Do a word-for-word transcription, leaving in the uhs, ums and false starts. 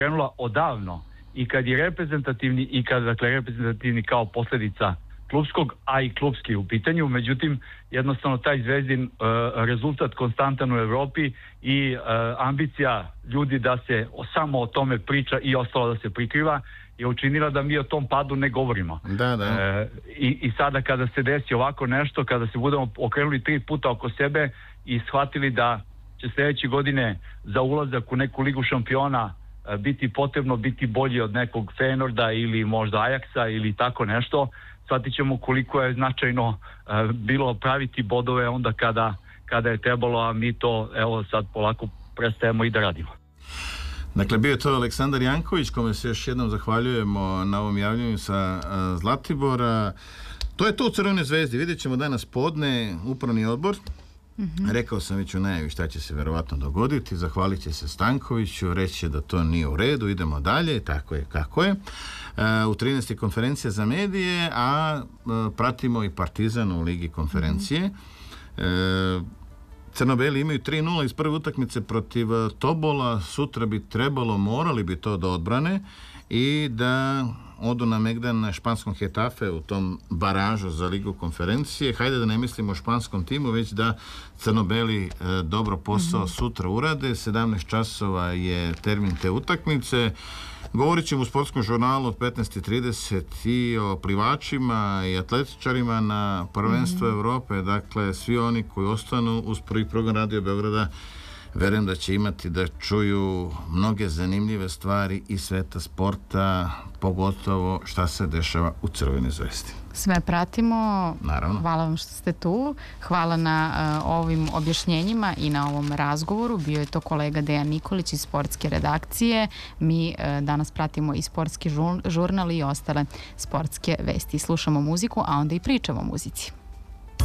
krenula odavno i kad je reprezentativni i kad dakle reprezentativni kao posljedica klubskog, a i klubski u pitanju, međutim jednostavno taj Zvezdin uh, rezultat konstantan u Evropi i uh, ambicija ljudi da se o, samo o tome priča i ostalo da se prikriva je učinila da mi o tom padu ne govorimo. Da, da. E, i, I sada kada se desi ovako nešto, kada se budemo okrenuli tri puta oko sebe i shvatili da će sljedeće godine za ulazak u neku ligu šampiona e, biti potrebno biti bolji od nekog Feyenoorda ili možda Ajaxa ili tako nešto, shvatit ćemo koliko je značajno e, bilo praviti bodove onda kada, kada je trebalo, a mi to evo sad polako prestajemo i da radimo. Dakle, bio je to Aleksandar Janković, kome se još jednom zahvaljujemo na ovom javljanju sa uh, Zlatibora. To je to u Crvenoj Zvezdi. Vidjet ćemo danas podne upravni odbor. Mm-hmm. Rekao sam već u najavi šta će se verovatno dogoditi. Zahvalit će se Stankoviću, reći da to nije u redu, idemo dalje, tako je kako je. Uh, u trinaestoj konferencija za medije, a uh, pratimo i Partizan u Ligi konferencije. Mm-hmm. Uh, Crno-beli imaju tri nula iz prve utakmice protiv Tobola, sutra bi trebalo, morali bi to da odbrane i da odu na Megdan na španskom Hetafe u tom baražu za Ligu konferencije. Hajde da ne mislimo o španskom timu, već da Crno-beli e, dobro posao mm-hmm. sutra urade. sedamnaest časova je termin te utakmice. Govorit ćemo u sportskom žurnalu od petnaest i trideset i o plivačima i atletičarima na prvenstvu mm-hmm. Evrope. Dakle, svi oni koji ostanu uz prvi program Radio Beograda, verujem da će imati da čuju mnoge zanimljive stvari iz sveta sporta, pogotovo šta se dešava u Crvenoj Zvezdi. Sve pratimo. Naravno. Hvala vam što ste tu. Hvala na uh, ovim objašnjenjima i na ovom razgovoru. Bio je to kolega Dejan Nikolić iz sportske redakcije. Mi uh, danas pratimo i sportski žurnal i ostale sportske vesti. Slušamo muziku, a onda i pričamo o muzici.